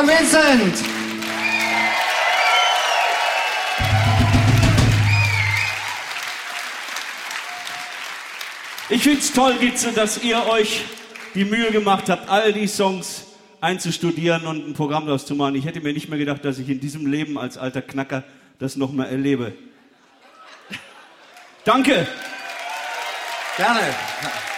Vincent! Ich find's toll, Gitze, dass ihr euch die Mühe gemacht habt, all die Songs einzustudieren und ein Programm daraus zu machen. Ich hätte mir nicht mehr gedacht, dass ich in diesem Leben als alter Knacker das noch mal erlebe. Danke! Gerne.